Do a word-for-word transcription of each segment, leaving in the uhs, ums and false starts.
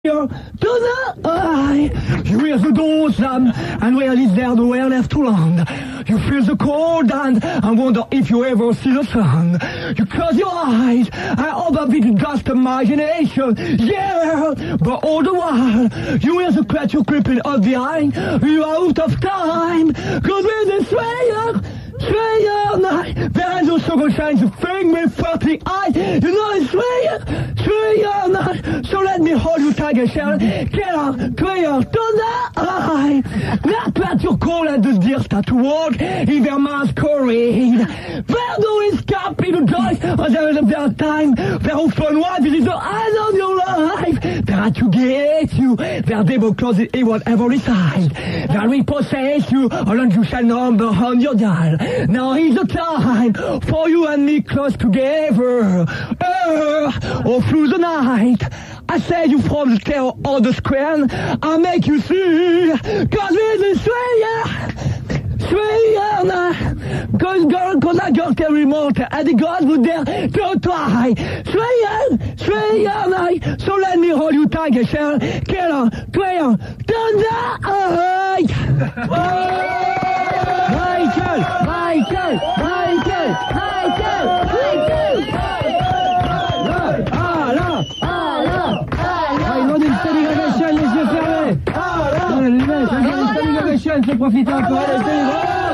To the eye, you hear the door slam, and where is there nowhere left to land? You feel the cold and I wonder if you ever see the sun. You close your eyes, I hope that it's just imagination, yeah. But all the while, you hear the creature creeping up behind. You are out of time, cause with the strayer, strayer night, there is no sugar shines, a thing with thirty eyes. You know it's strayer, strayer night. So let me hold you tight, shall get out, clear to the eye. La peinture colle à de se dire start to walk, hiver masquerade. Vers d'où escape in the joy, there is a time, vers au fun wife, it is the eyes of your life. Vers to get you, vers des beaux closets et whatever beside. Vers we possess you, all on you shall number on your dial. Now is the time for you and me close together. Uh, all through the night. I say you from the tail of the square, I make you see, cause we're the strayer, strayer night. Cause girl, cause I just can remote, and the gods would dare to try. Strayer, strayer night. So let me hold you tight, shall killer, strayer, thunder, eye. Michael, Michael, Michael, Michael, Michael. Ah là, ah là, ah, ils m'ont dit le standing ovation, les yeux fermés. Ah là, non, les mecs, le standing ovation, c'est profiter encore, allez, c'est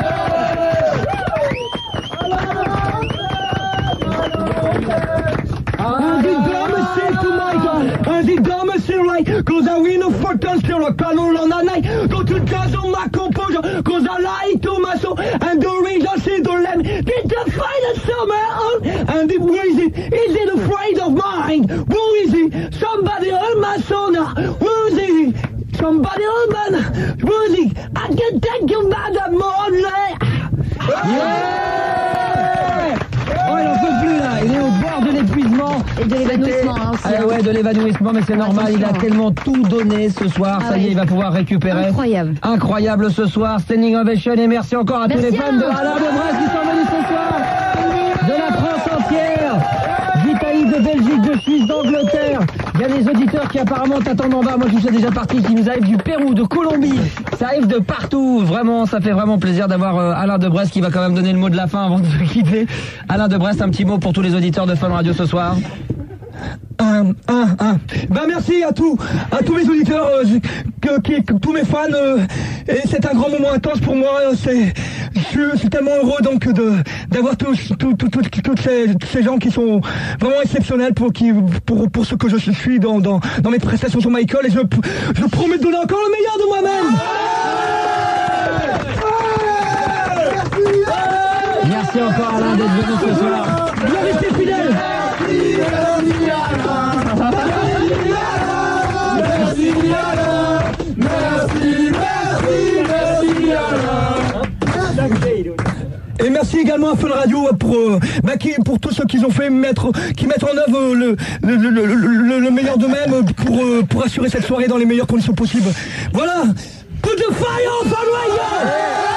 Un dit d'homme, c'est tout Michael. Un dit d'homme, c'est right. Cause I win a fortune, still a color on the night. Go to jazz on my composure, cause I lie to my soul. And the rings I see the lamb. Did the fight of summer on? And if where is it? Is it afraid of mine? Who is he? Somebody on my soul now. Who is he? Somebody on my, who is he? I can take you by the morning. Yeah! Oh, il en peut plus là, il est au bord de l'épuisement. Et de l'évanouissement hein, aussi. Ah ouais, de l'évanouissement, mais c'est normal, il a tellement tout donné ce soir, ah ça ouais. y est, il va pouvoir récupérer. Incroyable. Incroyable ce soir, standing ovation, et merci encore à merci tous les fans de Alain de Brest qui sont venus ce soir, de la France entière, d'Italie, de Belgique, de Suisse, d'Angleterre. Il y a des auditeurs qui apparemment t'attendent en bas, moi je suis déjà parti, qui nous arrivent du Pérou, de Colombie, ça arrive de partout, vraiment, ça fait vraiment plaisir d'avoir euh, Alain de Brest qui va quand même donner le mot de la fin avant de se quitter. Alain de Brest, un petit mot pour tous les auditeurs de Fun Radio ce soir. Un, un, un. Ben merci à tous, à tous mes auditeurs, euh, que, que, que, tous mes fans, euh, et c'est un grand moment intense pour moi. Euh, c'est, je, je suis tellement heureux donc de d'avoir tous, tous, tous, tous, tous ces, ces gens qui sont vraiment exceptionnels pour qui, pour, pour ce que je suis dans, dans, dans mes prestations sur Michael, et je, je promets de donner encore le meilleur de moi-même. Merci encore Alain d'être venu ce soir. Vous restez fidèles. Merci, merci, merci, merci. Et merci également à Fun Radio pour, euh, bah, qui, pour tous ceux qui ont fait mettre, qui mettent en œuvre le, le, le, le, le, le meilleur d'eux-mêmes pour, euh, pour assurer cette soirée dans les meilleures conditions possibles. Voilà. Put the fire on Fun Radio.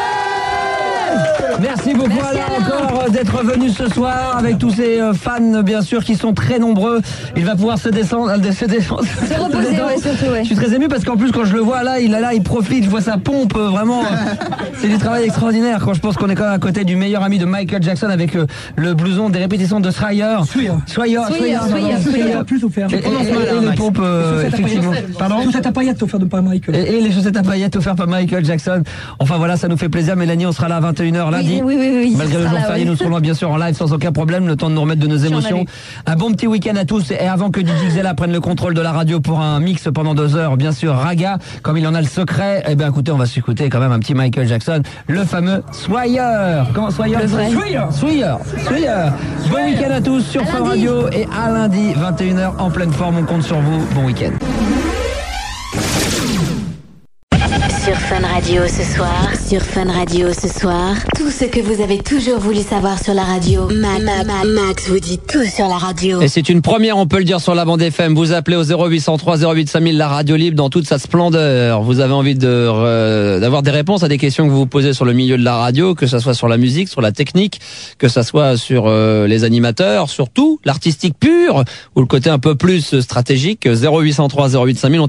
Merci beaucoup Merci Alain encore d'être venu ce soir avec tous ces fans bien sûr qui sont très nombreux. Il va pouvoir se descendre, se descendre, se reposer, ouais, surtout, ouais. Je suis très ému parce qu'en plus quand je le vois là, il est là, il profite, je vois sa pompe, vraiment. C'est du travail extraordinaire. Quand je pense qu'on est quand même à côté du meilleur ami de Michael Jackson avec le, le blouson des répétitions de Strayer. Sawyer. Sawyer. Sawyer. Sawyer. Plus offert. Et, et, et les pompes, euh, effectivement. Pardon. Chaussettes à paillettes offertes par Michael. Et, et les chaussettes à paillettes offertes par Michael Jackson. Enfin voilà, ça nous fait plaisir. Mélanie, on sera là à vingt et une heures lundi. Oui, oui, oui, oui. Malgré le jour férié, nous serons là bien sûr en live sans aucun problème, le temps de nous remettre de nos émotions. Un bon petit week-end à tous, et avant que D J Xela prenne le contrôle de la radio pour un mix pendant deux heures, bien sûr Raga, comme il en a le secret, eh bien écoutez, on va s'écouter quand même un petit Michael Jackson, le fameux Sawyer. Comment Sawyer? Sawyer. Sawyer. Sawyer. Bon week-end à tous sur Fun Radio, et à lundi vingt et une heures en pleine forme, on compte sur vous. Bon week-end. Sur Fun Radio ce soir. Sur Fun Radio ce soir. Tout ce que vous avez toujours voulu savoir sur la radio. Max, Max, Max vous dit tout sur la radio. Et c'est une première, on peut le dire, sur la bande F M. Vous appelez au zéro huit cent trois zéro huit cinq mille, la radio libre dans toute sa splendeur. Vous avez envie de euh, d'avoir des réponses à des questions que vous vous posez sur le milieu de la radio, que ça soit sur la musique, sur la technique, que ça soit sur euh, les animateurs, surtout l'artistique pur ou le côté un peu plus stratégique. zéro huit cent trois zéro huit cinq mille.